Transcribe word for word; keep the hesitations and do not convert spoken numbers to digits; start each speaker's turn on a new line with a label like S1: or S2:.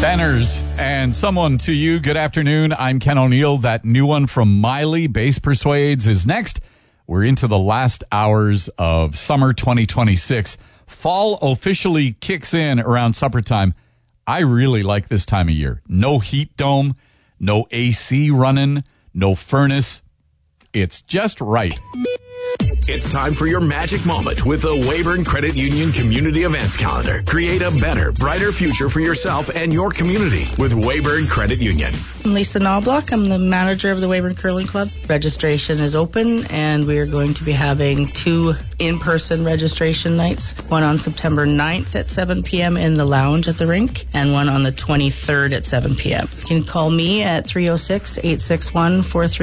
S1: Banners and someone to you. Good afternoon. I'm Ken O'Neill. That new one from Miley, Bass Persuades, is next. We're into the last hours of summer twenty twenty-six. Fall officially kicks in around supper time. I really like this time of year. No heat dome, no A C running, no furnace. It's just right.
S2: It's time for your magic moment with the Weyburn Credit Union Community Events Calendar. Create a better, brighter future for yourself and your community with Weyburn Credit Union.
S3: I'm Lisa Knobloch. I'm the manager of the Weyburn Curling Club. Registration is open, and we are going to be having two in-person registration nights, one on September ninth at seven p.m. in the lounge at the rink, and one on the twenty-third at seven p.m. You can call me at three oh six, eight six one, four three